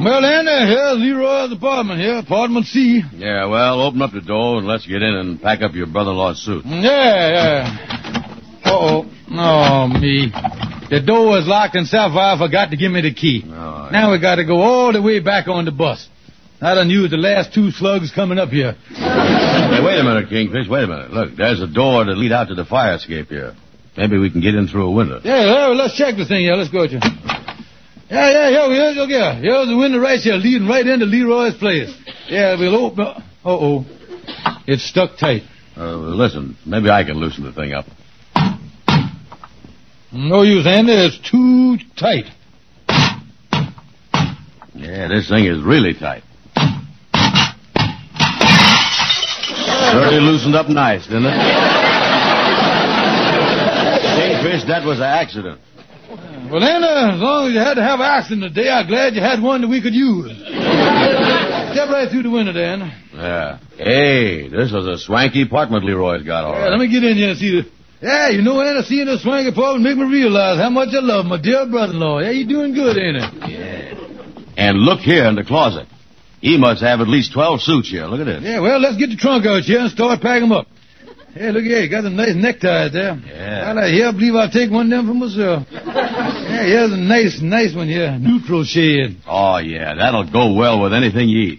Well, Andy, here's Leroy's apartment here, apartment C. Yeah, well, open up the door and let's get in and pack up your brother-in-law's suit. Yeah. Uh-oh. Oh, me. The door was locked and Sapphire forgot to give me the key. Oh, yeah. Now we got to go all the way back on the bus. I done used the last 2 slugs coming up here. Hey, wait a minute, Kingfish, wait a minute. Look, there's a door that lead out to the fire escape here. Maybe we can get in through a window. Yeah, let's check the thing here. Let's go, Jim. Yeah, here. Here's the window right here, leading right into Leroy's place. Yeah, we'll open up. Uh-oh. It's stuck tight. Listen, maybe I can loosen the thing up. No use, Andy. It's too tight. Yeah, this thing is really tight. Certainly loosened up nice, didn't it? Kingfish, that was an accident. Well, Andy, as long as you had to have an accident today, I'm glad you had one that we could use. Step right through the window, Dan. Yeah. Hey, this is a swanky apartment Leroy's got, all right. Let me get in here and see the... Yeah, you know, Anna, seeing this swanky apartment make me realize how much I love my dear brother-in-law. Yeah, you doing good, ain't it? Yeah. And look here in the closet. He must have at least 12 suits here. Look at this. Yeah, well, let's get the trunk out here and start packing them up. Hey, look here, you got some nice neckties there. Yeah. Well, I believe I'll take one of them for myself. Yeah, here's a nice one here, neutral shade. Oh, yeah, that'll go well with anything you eat.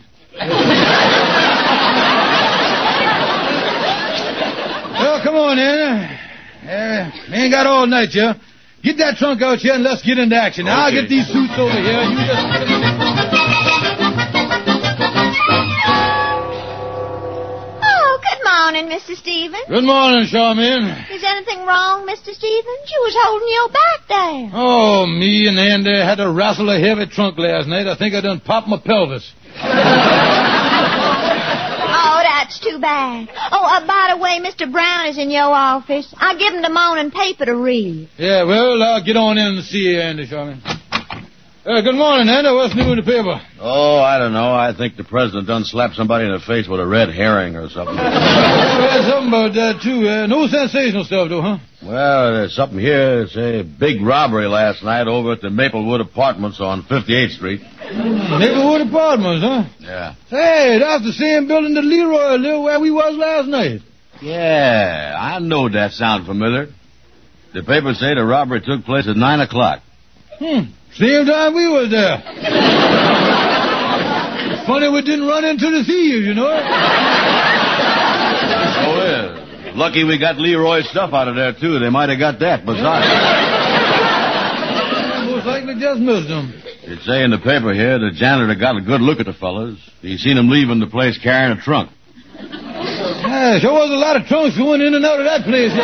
Well, come on, Anna. We ain't got all night here. Get that trunk out here and let's get into action. Now, Okay. I'll get these suits over here. You just... Morning, Mr. Stevens. Good morning, Charmaine. Is anything wrong, Mr. Stevens? You was holding your back there. Oh, me and Andy had to wrestle a heavy trunk last night. I think I done popped my pelvis. Oh, that's too bad. Oh, by the way, Mr. Brown is in your office. I give him the morning paper to read. Yeah, well, I'll get on in and see you, Andy, Charmaine. Good morning, Andy. What's new in the paper? Oh, I don't know. I think the president done slapped somebody in the face with a red herring or something. Well, something about that, too. No sensational stuff, though, huh? Well, there's something here. It's a big robbery last night over at the Maplewood Apartments on 58th Street. Maplewood Apartments, huh? Yeah. Hey, that's the same building that Leroy lived where we was last night. Yeah, I know that sounds familiar. The papers say the robbery took place at 9 o'clock. Same time we was there. It's funny we didn't run into the thieves, you know. So is. Lucky we got Leroy's stuff out of there, too. They might have got that besides. Most likely just missed them. It say in the paper here the janitor got a good look at the fellas. He seen them leaving the place carrying a trunk. Yeah, sure was a lot of trunks going in and out of that place.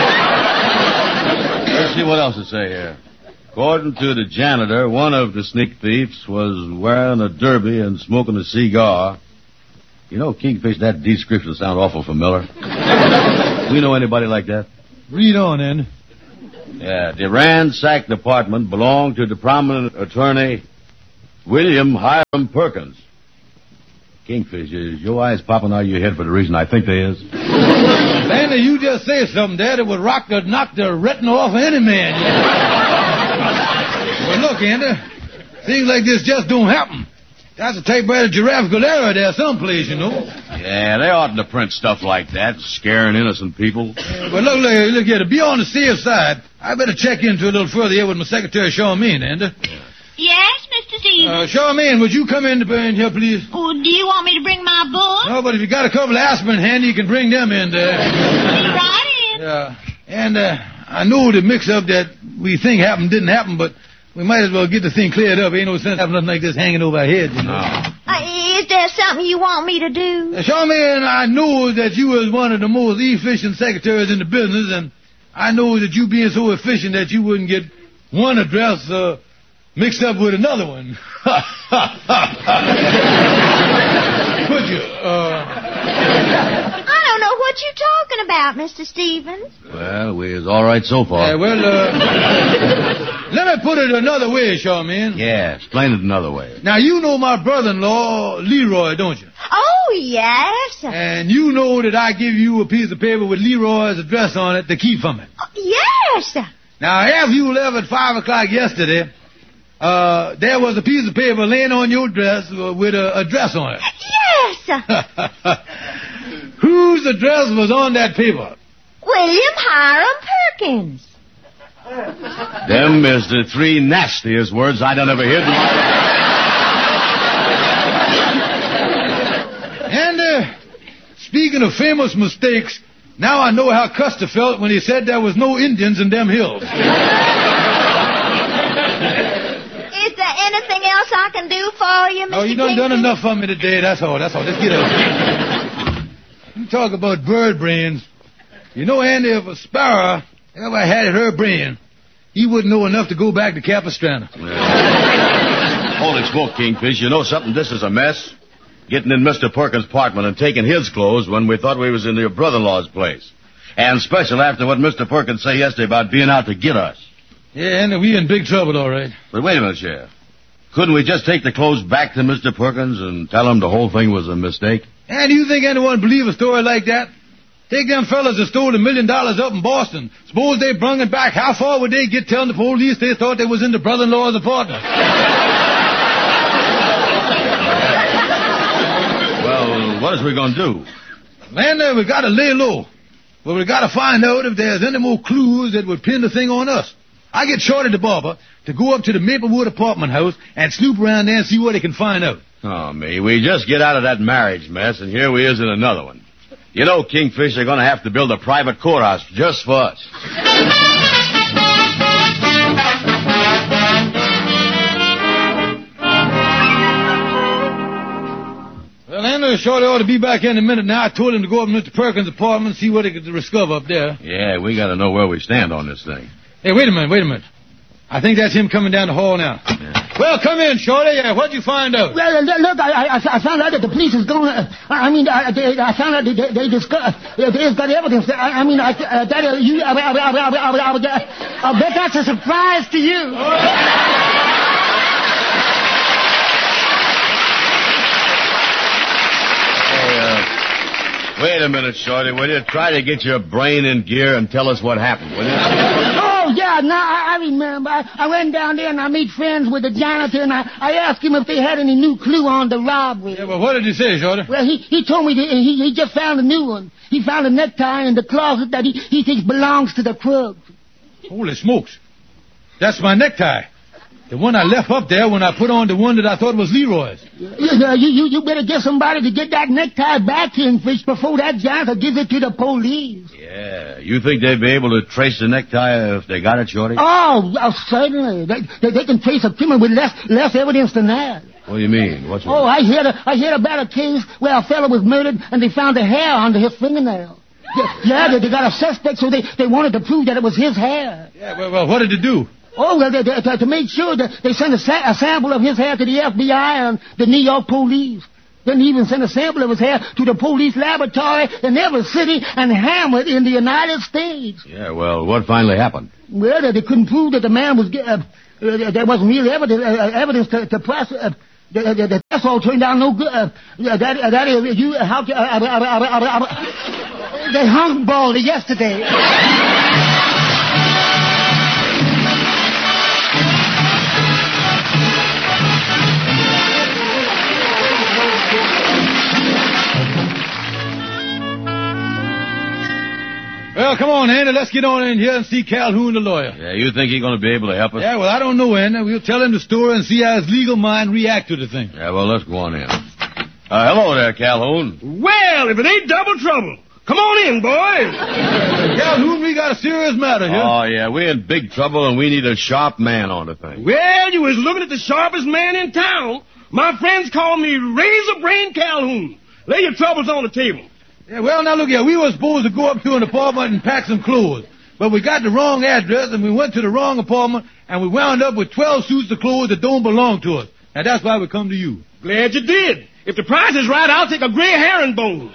Let's see what else it say here. According to the janitor, one of the sneak thieves was wearing a derby and smoking a cigar. You know, Kingfish, that description sounds awful familiar. We know anybody like that? Read on, then. Yeah, the ransacked apartment belonged to the prominent attorney William Hiram Perkins. Kingfish, is your eyes popping out of your head for the reason I think they is? Andy, you just say something, Dad. It would knock the retina off of any man. Well, look, Andy, things like this just don't happen. That's a typewriter geographical error there someplace, you know. Yeah, they oughtn't to print stuff like that, scaring innocent people. But look here, to be on the safe side, I better check into a little further here with my secretary, Charmaine, Andy. Yes, Mr. Stevens? Charmaine, would you come in here, please? Oh, do you want me to bring my book? No, but if you got a couple of aspirin handy, you can bring them in there. Right in. Yeah. And I know the mix-up that we think happened didn't happen, but we might as well get the thing cleared up. Ain't no sense having nothing like this hanging over our heads, you know. Is there something you want me to do? Charmaine, I know that you was one of the most efficient secretaries in the business, and I know that you being so efficient that you wouldn't get one address mixed up with another one. Could you? I don't know what you're talking about, Mr. Stevens. Well, we is all right so far. Let me put it another way, Charmaine. Yeah, explain it another way. Now, you know my brother-in-law, Leroy, don't you? Oh, yes. And you know that I give you a piece of paper with Leroy's address on it to keep from it. Yes. Now, after you left at 5 o'clock yesterday, there was a piece of paper laying on your dress with an address on it. Yes. Whose address was on that paper? William Hiram Perkins. Them is the three nastiest words I done ever heard. And, speaking of famous mistakes, now I know how Custer felt when he said there was no Indians in them hills. Is there anything else I can do for you, Mr. Oh, you done enough for me today. That's all. Just get up. You talk about bird brains. You know, Andy, if a sparrow ever had her brain, he wouldn't know enough to go back to Capistrano. Holy smoke, Kingfish. You know something? This is a mess. Getting in Mr. Perkins' apartment and taking his clothes when we thought we was in your brother-in-law's place. And special after what Mr. Perkins said yesterday about being out to get us. Yeah, Andy, we in big trouble, all right. But wait a minute, Sheriff. Couldn't we just take the clothes back to Mr. Perkins and tell him the whole thing was a mistake? And you think anyone would believe a story like that? Take them fellas that stole $1 million up in Boston. Suppose they brung it back. How far would they get telling the police they thought they was in the brother-in-law's apartment? Well, what is we going to do? Lander, we got to lay low. But we got to find out if there's any more clues that would pin the thing on us. I get Shorty the barber to go up to the Maplewood apartment house and snoop around there and see what he can find out. Oh, me. We just get out of that marriage mess, and here we is in another one. You know, Kingfish, they're going to have to build a private courthouse just for us. Well, Andrew Shorty ought to be back in a minute now. I told him to go up to Mr. Perkins' apartment and see what he could discover up there. Yeah, we got to know where we stand on this thing. Hey, wait a minute. I think that's him coming down the hall now. Yeah. Well, come in, Shorty. What'd you find out? Well, look, I found out that the police is going to... I found out that they just got evidence. I bet that's a surprise to you. Wait a minute, Shorty. Will you try to get your brain in gear and tell us what happened, will you? Oh, yeah, now I remember. I went down there and I made friends with the janitor and I asked him if they had any new clue on the robbery. Yeah, well, what did he say, Shorty? Well, he told me that he just found a new one. He found a necktie in the closet that he thinks belongs to the crook. Holy smokes. That's my necktie. The one I left up there when I put on the one that I thought was Leroy's. You better get somebody to get that necktie back, Kingfish, before that janitor gives it to the police. Yeah. You think they'd be able to trace the necktie if they got it, Shorty? Oh, certainly. They can trace a criminal with less evidence than that. What do you mean? What's Oh, I heard about a case where a fellow was murdered and they found a hair under his fingernail. Yeah, they got a suspect, so they wanted to prove that it was his hair. Yeah, well, what did they do? Oh, well, to make sure that they sent a sample of his hair to the FBI and the New York police. Then he even sent a sample of his hair to the police laboratory in every city and Hamlet in the United States. Yeah, well, what finally happened? Well, they couldn't prove that the man was... there wasn't real evidence to press... the test all turned out no good. They hung Baldy yesterday. Well, come on, Andy. Let's get on in here and see Calhoun, the lawyer. Yeah, you think he's going to be able to help us? Yeah, well, I don't know, Andy. We'll tell him the story and see how his legal mind react to the thing. Yeah, well, let's go on in. Hello there, Calhoun. Well, if it ain't double trouble. Come on in, boys. Calhoun, we got a serious matter here. Oh, yeah, we're in big trouble and we need a sharp man on the thing. Well, you was looking at the sharpest man in town. My friends call me Razor Brain Calhoun. Lay your troubles on the table. Yeah, well, now look here. We were supposed to go up to an apartment and pack some clothes. But we got the wrong address and we went to the wrong apartment and we wound up with 12 suits of clothes that don't belong to us. And that's why we come to you. Glad you did. If the price is right, I'll take a gray herringbone.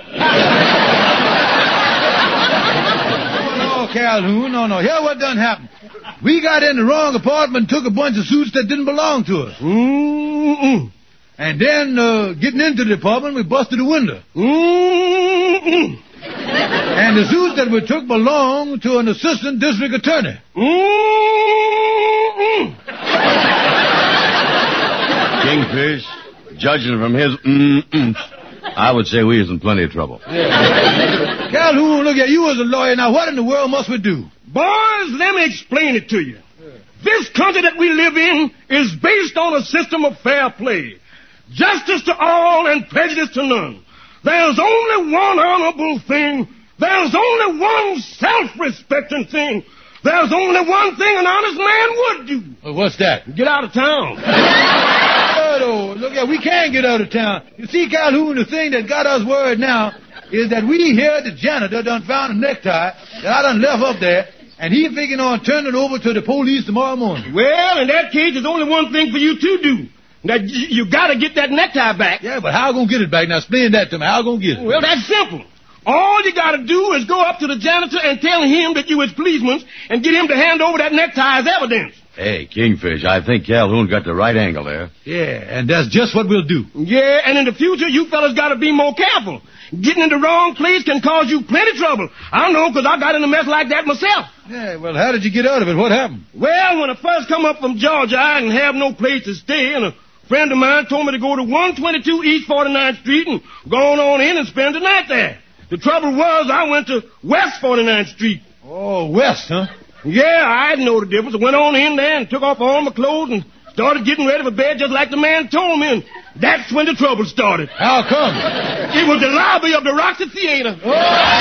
No, Calhoun, no. Here's what done happened. We got in the wrong apartment and took a bunch of suits that didn't belong to us. Mm-mm. And then, getting into the apartment, we busted a window. Mm-mm. And the suits that we took belonged to an assistant district attorney. Mm-mm. Kingfish, judging from his I would say we is in plenty of trouble. Calhoun, look at you as a lawyer. Now, what in the world must we do? Boys, let me explain it to you. This country that we live in is based on a system of fair play. Justice to all and prejudice to none. There's only one honorable thing. There's only one self-respecting thing. There's only one thing an honest man would do. Well, what's that? Get out of town. Oh, look at, we can't get out of town. You see, Calhoun, the thing that got us worried now is that we hear the janitor done found a necktie that I done left up there, and he figuring on turning it over to the police tomorrow morning. Well, in that case, there's only one thing for you to do. That you gotta get that necktie back. Yeah, but how I gonna get it back? Now, explain that to me. How I gonna get it? Well, that's simple. All you gotta do is go up to the janitor and tell him that you was policeman and get him to hand over that necktie as evidence. Hey, Kingfish, I think Calhoun got the right angle there. Yeah, and that's just what we'll do. Yeah, and in the future, you fellas gotta be more careful. Getting in the wrong place can cause you plenty trouble. I know, 'cause I got in a mess like that myself. Yeah, well, how did you get out of it? What happened? Well, when I first come up from Georgia, I didn't have no place to stay, and a friend of mine told me to go to 122 East 49th Street and go on in and spend the night there. The trouble was I went to West 49th Street. Oh, West, huh? Yeah, I didn't know the difference. I went on in there and took off all my clothes and started getting ready for bed just like the man told me, and that's when the trouble started. How come? It was the lobby of the Roxy Theater. Oh!